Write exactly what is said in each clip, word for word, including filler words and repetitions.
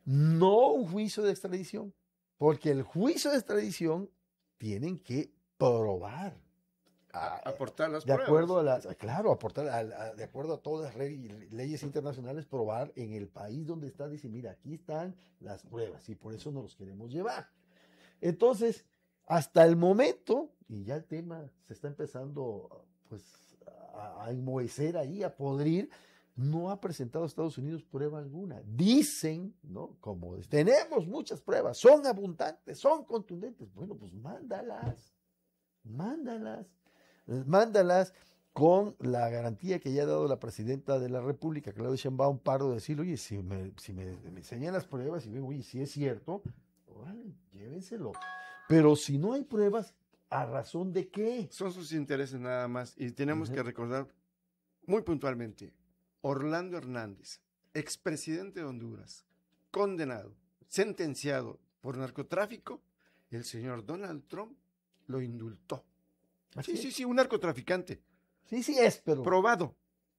no un juicio de extradición, porque el juicio de extradición tienen que probar. A, aportar las de pruebas. Acuerdo a las, claro, aportar a, a, de acuerdo a todas las leyes, leyes internacionales, probar en el país donde está, dice, mira, aquí están las pruebas y por eso no los queremos llevar. Entonces, hasta el momento, y ya el tema se está empezando pues a, a enmohecer ahí, a podrir, no ha presentado a Estados Unidos prueba alguna. Dicen, ¿no? Como tenemos muchas pruebas, son abundantes, son contundentes. Bueno, pues mándalas, mándalas, mándalas con la garantía que ya ha dado la presidenta de la República, Claudia Sheinbaum Pardo, de decir, oye, si me, si me, me enseñan las pruebas y veo, oye, si es cierto, órale, llévenselo. Pero si no hay pruebas, ¿a razón de qué? Son sus intereses nada más. Y tenemos Uh-huh. que recordar muy puntualmente, Orlando Hernández, expresidente de Honduras, condenado, sentenciado por narcotráfico, el señor Donald Trump lo indultó. Así Sí, sí, es. sí, un narcotraficante. Sí, sí es, pero... Probado,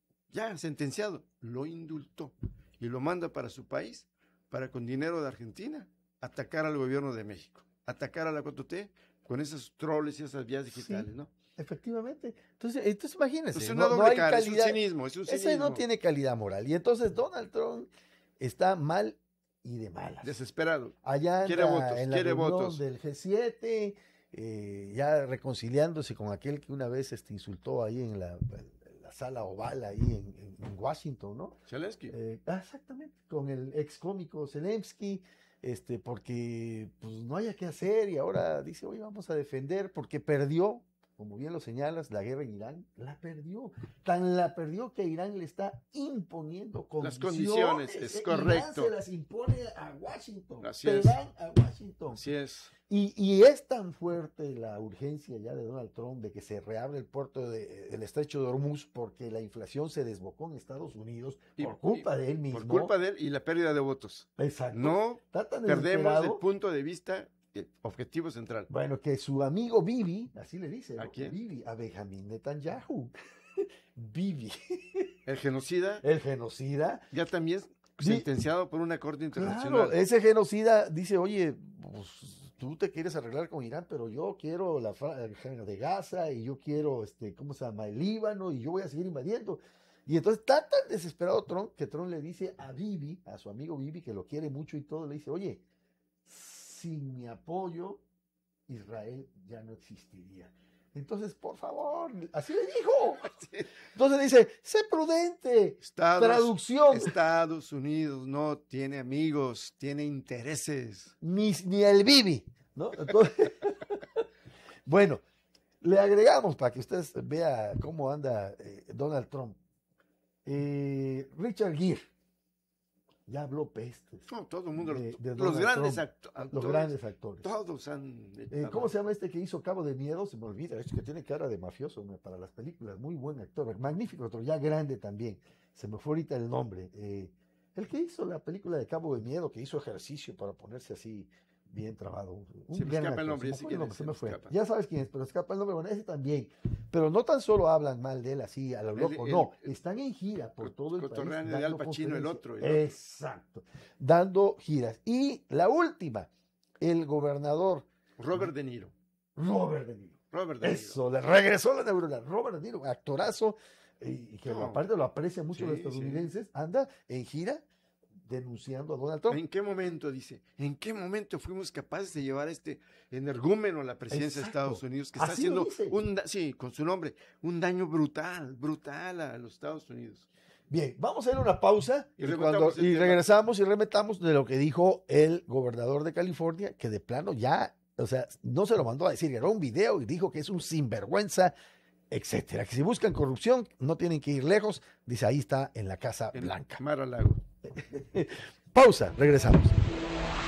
ya sentenciado, lo indultó y lo manda para su país, para con dinero de Argentina, atacar al gobierno de México, atacar a la cuatro T con esos troles y esas vías digitales, Sí, ¿no? Efectivamente. Entonces, entonces imagínense. Es no, una no doble hay cara, es un calidad. cinismo, es un Ese cinismo. no tiene calidad moral. Y entonces Donald Trump está mal y de malas. Desesperado. Allá Quiere anda votos, en la quiere reunión votos. del G siete, eh, ya reconciliándose con aquel que una vez este, insultó ahí en la, en la sala oval ahí en, en- en Washington, ¿no? Zelensky. Eh, ah, exactamente, con el ex cómico Zelensky, este, porque pues no haya qué hacer y ahora dice, oye, vamos a defender porque perdió, como bien lo señalas, la guerra en Irán, la perdió. Tan la perdió que Irán le está imponiendo Las condiciones. condiciones, es eh, correcto. Irán se las impone a Washington. Así es. Teherán a Washington. Así es. Y, y es tan fuerte la urgencia ya de Donald Trump de que se reabre el puerto de- del estrecho de Hormuz porque la inflación se desbocó en Estados Unidos Y- por culpa y- de él mismo. Por culpa de él y la pérdida de votos. Exacto. No Está tan perdemos desesperado. el punto de vista, el objetivo central. Bueno, que su amigo Bibi, así le dice, ¿A ¿no? quién? Bibi, a Benjamín Netanyahu. Bibi, El genocida el genocida. ya también Sí. sentenciado por una corte internacional. Claro, ese genocida dice, oye, pues tú te quieres arreglar con Irán, pero yo quiero la franja de Gaza y yo quiero, este, ¿cómo se llama? El Líbano y yo voy a seguir invadiendo. Y entonces está tan desesperado Trump que Trump le dice a Bibi, a su amigo Bibi, que lo quiere mucho y todo, le dice, oye, sin mi apoyo, Israel ya no existiría. Entonces, por favor, así le dijo. Entonces dice, sé prudente. Estados, Traducción. Estados Unidos no tiene amigos, tiene intereses. Ni, ni el Bibi, ¿no? Entonces, bueno, le agregamos para que usted vea cómo anda eh, Donald Trump. Eh, Richard Gere ya habló pestes. No, todo el mundo, de- los, de los Donald grandes Trump, acto- los actores, grandes actores. todos han... Eh, ¿Cómo se llama este que hizo Cabo de Miedo? Se me olvida, es que tiene cara de mafioso, ¿no? Para las películas, muy buen actor, magnífico actor, ya grande también. Se me fue ahorita el nombre. Eh, el que hizo la película de Cabo de Miedo, que hizo ejercicio para ponerse así bien trabado. Un Se me gran escapa el actor, nombre, se me ya sé fue el quién nombre, es, se se me me fue. escapa. Ya sabes quién es, pero escapa el nombre, bueno, ese también. Pero no tan solo hablan mal de él así a lo El- loco, el- no, están en gira por Cot- todo el país. cotorrean de dando Al Pacino, el conferencias. otro, el otro. Exacto, dando giras. Y la última, el gobernador Robert De Niro. Robert De Niro. Robert De Niro. Eso, le regresó la neurona. Robert De Niro, actorazo, y que No. aparte lo aprecia mucho los Sí, estadounidenses, anda en gira denunciando a Donald Trump. ¿En qué momento, dice, en qué momento fuimos capaces de llevar a este energúmeno a la presidencia Exacto. de Estados Unidos que está Así lo haciendo, dice. un, da- sí, con su nombre, un daño brutal, brutal a los Estados Unidos? Bien, vamos a hacer una pausa Y y, rematamos cuando- el y tema. regresamos y remetamos de lo que dijo el gobernador de California, que de plano ya, o sea, no se lo mandó a decir, grabó un video y dijo que es un sinvergüenza, etcétera. Que si buscan corrupción no tienen que ir lejos, dice ahí está en la Casa En Blanca. Mar a Lago. Pausa, regresamos.